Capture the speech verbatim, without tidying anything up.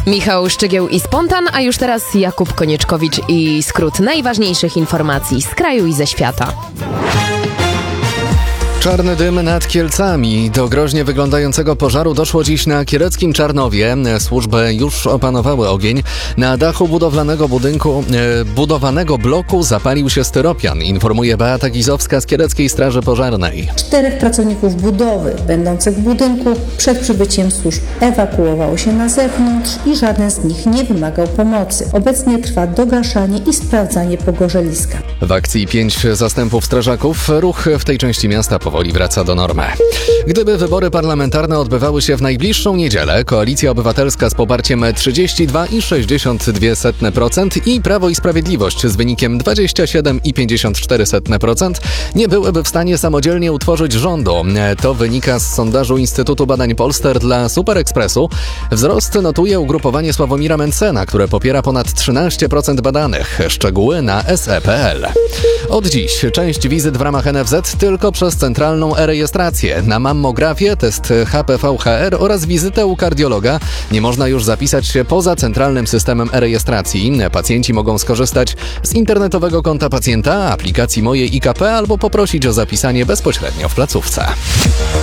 Michał Szczygieł i Spontan, a już teraz Jakub Konieczkowicz i skrót najważniejszych informacji z kraju i ze świata. Czarny dym nad Kielcami. Do groźnie wyglądającego pożaru doszło dziś na kiereckim Czarnowie. Służby już opanowały ogień. Na dachu budowlanego budynku, e, budowanego bloku zapalił się styropian, informuje Beata Gizowska z Kiereckiej Straży Pożarnej. Czterech pracowników budowy będących w budynku przed przybyciem służb ewakuowało się na zewnątrz i żaden z nich nie wymagał pomocy. Obecnie trwa dogaszanie i sprawdzanie pogorzeliska. W akcji pięć zastępów strażaków ruch w tej części miasta powoli wraca do normy. Gdyby wybory parlamentarne odbywały się w najbliższą niedzielę, Koalicja Obywatelska z poparciem trzydzieści dwa i sześćdziesiąt dwa procent i Prawo i Sprawiedliwość z wynikiem dwadzieścia siedem i pięćdziesiąt cztery procent nie byłyby w stanie samodzielnie utworzyć rządu. To wynika z sondażu Instytutu Badań Polster dla Super Expressu. Wzrost notuje ugrupowanie Sławomira Mencena, które popiera ponad trzynaście procent badanych. Szczegóły na es e kropka pe el. Od dziś część wizyt w ramach en ef zet tylko przez centralną e-rejestrację. Na mammografię, test ha pe we ha er oraz wizytę u kardiologa nie można już zapisać się poza centralnym systemem e-rejestracji. Pacjenci mogą skorzystać z internetowego konta pacjenta, aplikacji Moje i ka pe albo poprosić o zapisanie bezpośrednio w placówce.